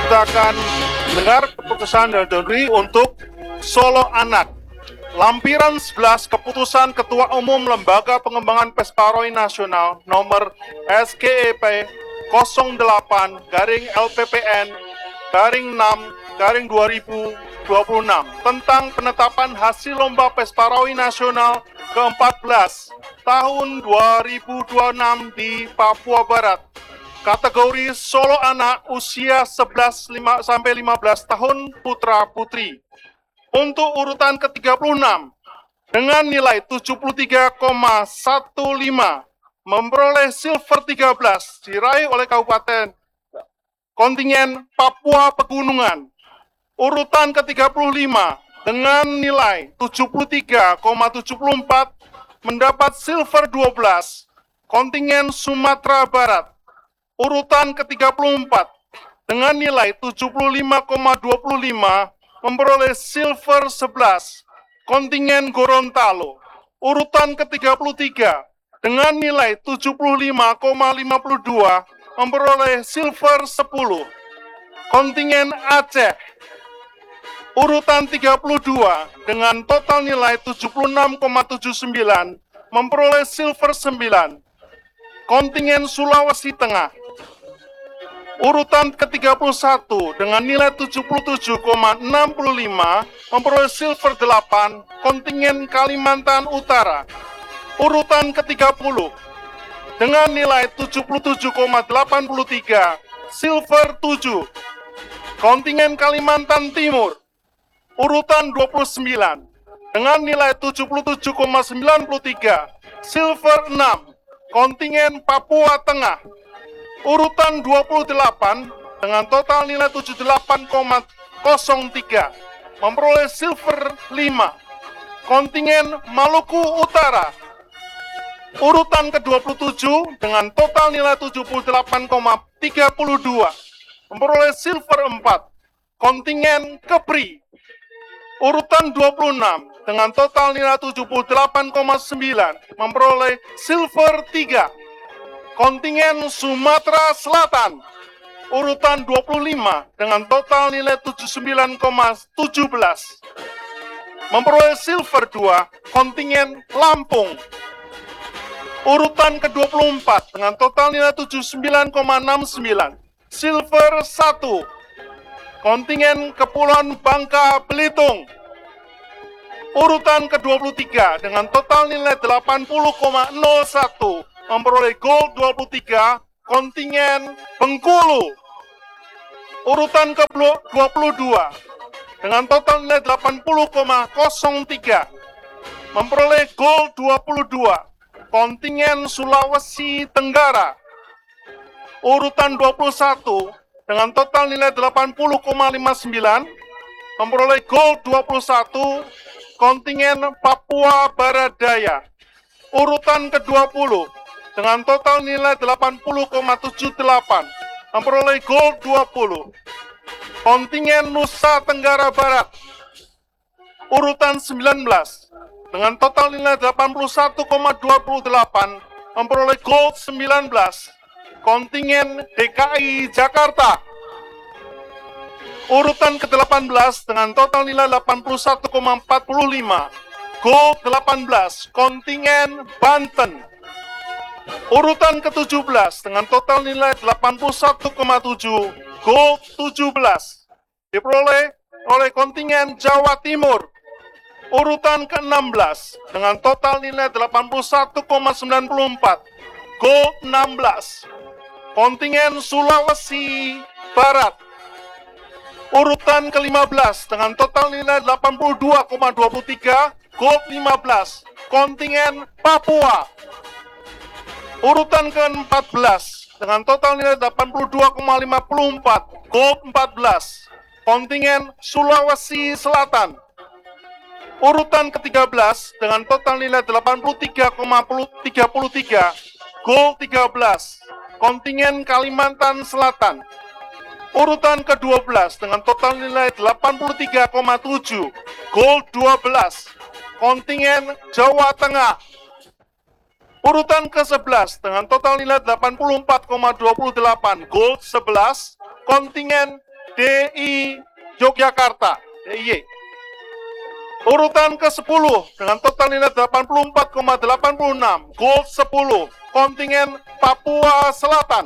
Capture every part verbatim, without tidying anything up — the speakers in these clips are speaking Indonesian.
kita akan mendengar keputusan dari juri untuk Solo Anak. Lampiran sebelas Keputusan Ketua Umum Lembaga Pengembangan Pesparoi Nasional nomor S K E P nol delapan garing L P P N garing enam garing dua ribu dua puluh enam tentang penetapan hasil Lomba Pesparoi Nasional ke empat belas tahun dua ribu dua puluh enam di Papua Barat. Kategori Solo Anak usia sebelas sampai lima belas tahun putra putri. Untuk urutan ke tiga puluh enam dengan nilai tujuh puluh tiga koma lima belas memperoleh silver tiga belas diraih oleh Kabupaten kontingen Papua Pegunungan. Urutan ke tiga puluh lima dengan nilai tujuh puluh tiga koma tujuh empat mendapat silver dua belas kontingen Sumatera Barat. Urutan ke tiga puluh empat dengan nilai tujuh puluh lima koma dua lima memperoleh silver sebelas kontingen Gorontalo. Urutan ke tiga puluh tiga dengan nilai tujuh puluh lima koma lima dua memperoleh silver sepuluh kontingen Aceh. Urutan tiga puluh dua dengan total nilai tujuh puluh enam koma tujuh sembilan memperoleh silver sembilan kontingen Sulawesi Tengah. Urutan ke tiga puluh satu dengan nilai tujuh puluh tujuh koma enam lima memperoleh silver delapan kontingen Kalimantan Utara. Urutan ke tiga puluh dengan nilai tujuh puluh tujuh koma delapan tiga silver tujuh kontingen Kalimantan Timur. Urutan dua puluh sembilan dengan nilai tujuh puluh tujuh koma sembilan tiga silver enam kontingen Papua Tengah. Urutan dua puluh delapan dengan total nilai tujuh puluh delapan koma nol tiga memperoleh silver lima kontingen Maluku Utara. Urutan ke dua puluh tujuh dengan total nilai tujuh puluh delapan koma tiga dua memperoleh silver empat kontingen Kepri. Urutan dua puluh enam dengan total nilai tujuh puluh delapan koma sembilan memperoleh silver tiga kontingen Sumatera Selatan. Urutan dua puluh lima dengan total nilai tujuh puluh sembilan koma satu tujuh memperoleh silver dua kontingen Lampung. Urutan ke dua puluh empat dengan total nilai tujuh puluh sembilan koma enam sembilan silver satu kontingen Kepulauan Bangka Belitung. Urutan ke dua puluh tiga dengan total nilai delapan puluh koma nol satu memperoleh gold dua puluh tiga kontingen Bengkulu. Urutan ke dua puluh dua dengan total nilai delapan puluh koma nol tiga memperoleh gold dua puluh dua kontingen Sulawesi Tenggara. Urutan dua puluh satu dengan total nilai delapan puluh koma lima sembilan memperoleh gold dua puluh satu kontingen Papua Barat Daya. Urutan ke dua puluh dengan total nilai delapan puluh koma tujuh delapan memperoleh gold dua puluh kontingen Nusa Tenggara Barat. Urutan sembilan belas dengan total nilai delapan puluh satu koma dua delapan memperoleh gold sembilan belas kontingen D K I Jakarta. Urutan ke delapan belas dengan total nilai delapan puluh satu koma empat lima gold delapan belas kontingen Banten. Urutan ke tujuh belas dengan total nilai delapan puluh satu koma tujuh gold tujuh belas diperoleh oleh kontingen Jawa Timur. Urutan ke enam belas dengan total nilai delapan puluh satu koma sembilan empat gold enam belas kontingen Sulawesi Barat. Urutan ke lima belas dengan total nilai delapan puluh dua koma dua tiga gold lima belas kontingen Papua. Urutan ke empat belas dengan total nilai delapan puluh dua koma lima empat gold empat belas kontingen Sulawesi Selatan. Urutan ke tiga belas dengan total nilai delapan puluh tiga koma tiga tiga gold tiga belas kontingen Kalimantan Selatan. Urutan ke dua belas dengan total nilai delapan puluh tiga koma tujuh gold dua belas kontingen Jawa Tengah. Urutan ke sebelas dengan total nilai delapan puluh empat koma dua delapan gold sebelas kontingen D I Yogyakarta, D I Y. Urutan ke sepuluh dengan total nilai delapan puluh empat koma delapan puluh enam, gold sepuluh, kontingen Papua Selatan.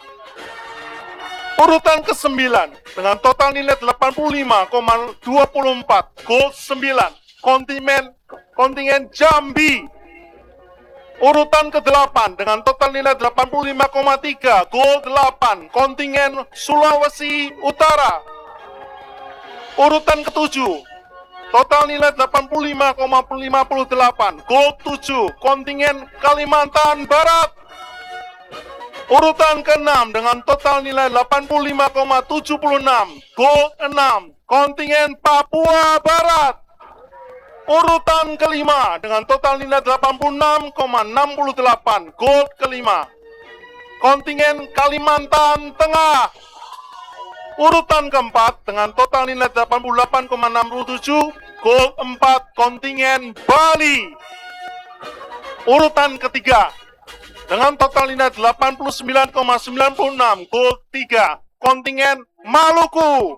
Urutan ke sembilan dengan total nilai delapan puluh lima koma dua empat, gold sembilan, kontingen kontingen Jambi. Urutan ke delapan dengan total nilai delapan puluh lima koma tiga, gold delapan, kontingen Sulawesi Utara. Urutan ke tujuh, total nilai delapan puluh lima koma lima delapan, gold tujuh, kontingen Kalimantan Barat. Urutan ke enam dengan total nilai delapan puluh lima koma tujuh enam, gold enam, kontingen Papua Barat. Urutan kelima dengan total nilai delapan puluh enam koma enam delapan, gold kelima, kontingen Kalimantan Tengah. Urutan keempat dengan total nilai delapan puluh delapan koma enam tujuh, gold empat, kontingen Bali. Urutan ketiga dengan total nilai delapan puluh sembilan koma sembilan enam, gold tiga, kontingen Maluku.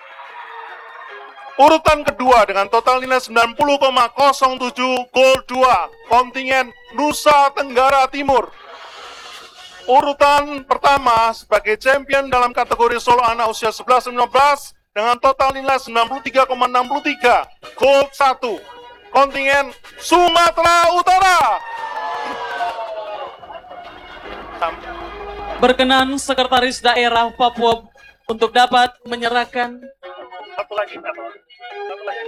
Urutan kedua dengan total nilai sembilan puluh koma nol tujuh, gold dua, kontingen Nusa Tenggara Timur. Urutan pertama sebagai champion dalam kategori solo anak usia sebelas sampai lima belas dengan total nilai sembilan puluh tiga koma enam tiga, gold satu, kontingen Sumatera Utara. Berkenan Sekretaris Daerah Papua untuk dapat menyerahkan. Satu lagi, satu, satu lagi.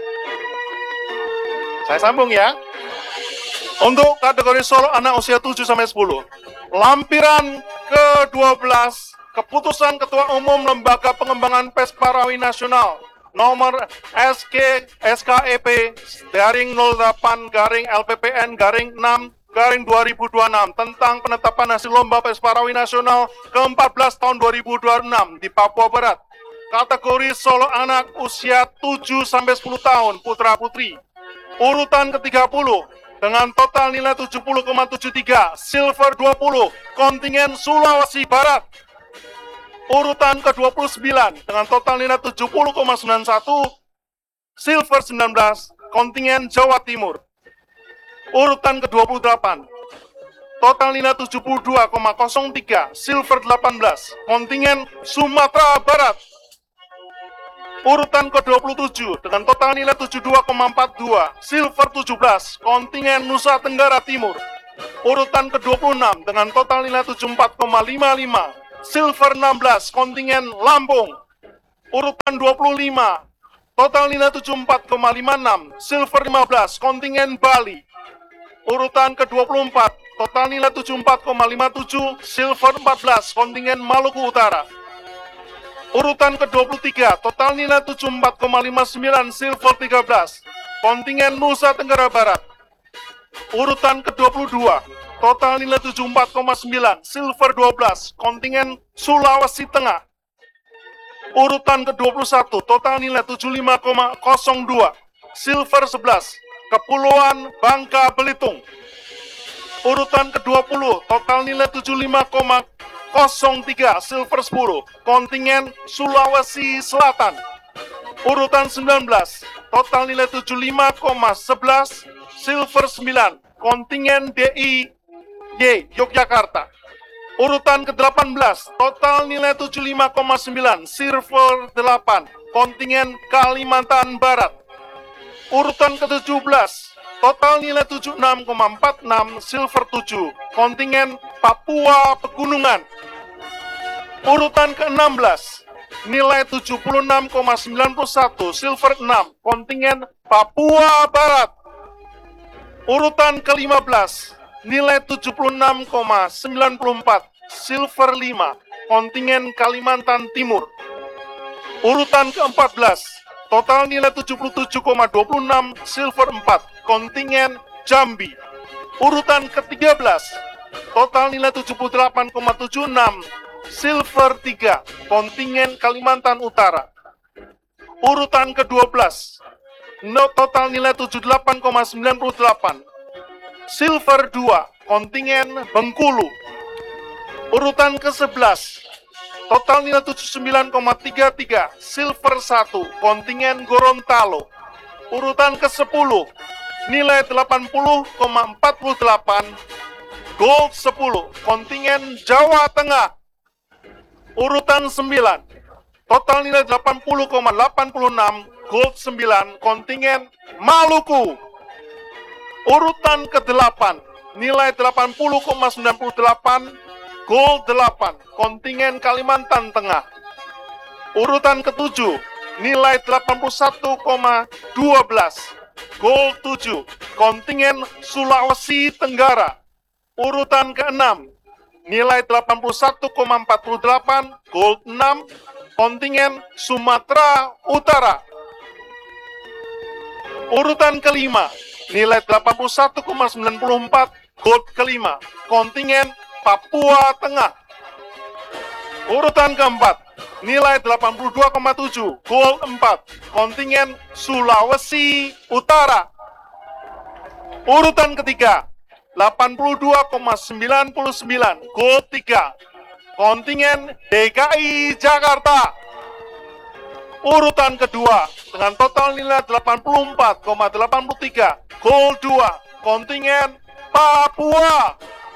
Saya sambung ya. Untuk kategori solo anak usia tujuh sampai sepuluh, lampiran ke dua belas keputusan Ketua Umum Lembaga Pengembangan Pesparawi Nasional nomor S K S K E P garing nol delapan garing L P P N garing enam garing dua ribu dua puluh enam tentang penetapan hasil lomba Pesparawi Nasional ke empat belas tahun dua ribu dua puluh enam di Papua Barat. Kategori solo anak usia tujuh sampai sepuluh tahun putra putri. Urutan ke tiga puluh dengan total nilai tujuh puluh koma tujuh tiga, silver dua puluh, kontingen Sulawesi Barat. Urutan ke dua puluh sembilan dengan total nilai tujuh puluh koma sembilan satu, silver sembilan belas, kontingen Jawa Timur. Urutan ke dua puluh delapan, total nilai tujuh puluh dua koma nol tiga, silver delapan belas, kontingen Sumatera Barat. Urutan ke dua puluh tujuh dengan total nilai tujuh puluh dua koma empat dua, silver tujuh belas, kontingen Nusa Tenggara Timur. Urutan ke dua puluh enam dengan total nilai tujuh puluh empat koma lima lima, silver enam belas, kontingen Lampung. Urutan dua puluh lima, total nilai tujuh puluh empat koma lima enam, silver lima belas, kontingen Bali. Urutan ke dua puluh empat, total nilai tujuh puluh empat koma lima tujuh, silver empat belas, kontingen Maluku Utara. Urutan ke dua puluh tiga, total nilai tujuh puluh empat koma lima sembilan, silver tiga belas, kontingen Nusa Tenggara Barat. Urutan ke dua puluh dua, total nilai tujuh puluh empat koma sembilan, silver dua belas, kontingen Sulawesi Tengah. Urutan ke dua puluh satu, total nilai tujuh puluh lima koma nol dua, silver sebelas, Kepulauan Bangka Belitung. Urutan ke dua puluh, total nilai tujuh puluh lima koma nol tiga, silver sepuluh, kontingen Sulawesi Selatan. Urutan sembilan belas, total nilai tujuh puluh lima koma sebelas, silver sembilan, kontingen D I Y Yogyakarta. Urutan ke delapan belas, total nilai tujuh puluh lima koma sembilan, silver delapan, kontingen Kalimantan Barat. Urutan ke tujuh belas, total nilai tujuh puluh enam koma empat enam, silver tujuh, kontingen Papua Pegunungan. Urutan ke enam belas, nilai tujuh puluh enam koma sembilan satu, silver enam, kontingen Papua Barat. Urutan ke lima belas, nilai tujuh puluh enam koma sembilan empat, silver lima, kontingen Kalimantan Timur. Urutan ke empat belas, total nilai tujuh puluh tujuh koma dua enam, silver empat, kontingen Jambi. Urutan ke tiga belas, total nilai tujuh puluh delapan koma tujuh enam, silver tiga, kontingen Kalimantan Utara. Urutan ke dua belas, no total nilai tujuh puluh delapan koma sembilan delapan, silver dua, kontingen Bengkulu. Urutan ke sebelas, total nilai tujuh puluh sembilan koma tiga tiga, silver satu, kontingen Gorontalo. Urutan ke sepuluh, nilai delapan puluh koma empat delapan, gold sepuluh, kontingen Jawa Tengah. Urutan sembilan, total nilai delapan puluh koma delapan enam, gold sembilan, kontingen Maluku. Urutan ke delapan, nilai delapan puluh koma sembilan delapan, gold delapan, kontingen Kalimantan Tengah. Urutan ke tujuh, nilai delapan puluh satu koma dua belas, gold tujuh, kontingen Sulawesi Tenggara. Urutan ke enam, nilai delapan puluh satu koma empat delapan, gold enam, kontingen Sumatera Utara. Urutan kelima, nilai delapan puluh satu koma sembilan empat, gold kelima, kontingen Papua Tengah. Urutan keempat, nilai delapan puluh dua koma tujuh, gold empat, kontingen Sulawesi Utara. Urutan ketiga, delapan puluh dua koma sembilan sembilan, gold tiga, kontingen D K I Jakarta. Urutan kedua, dengan total nilai delapan puluh empat koma delapan tiga, gold dua, kontingen Papua.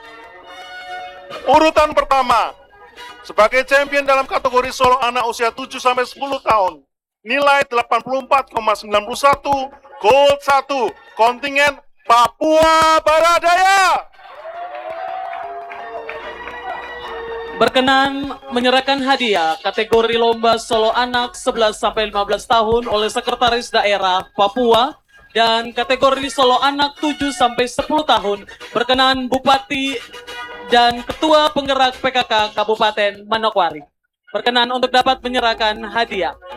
Urutan pertama, sebagai champion dalam kategori solo anak usia tujuh sampai sepuluh tahun, nilai delapan puluh empat koma sembilan satu, gold satu, kontingen Papua Barat Daya. Berkenan menyerahkan hadiah kategori lomba solo anak sebelas sampai lima belas tahun oleh Sekretaris Daerah Papua dan kategori solo anak tujuh sampai sepuluh tahun berkenan Bupati dan Ketua Penggerak P K K Kabupaten Manokwari. Berkenan untuk dapat menyerahkan hadiah.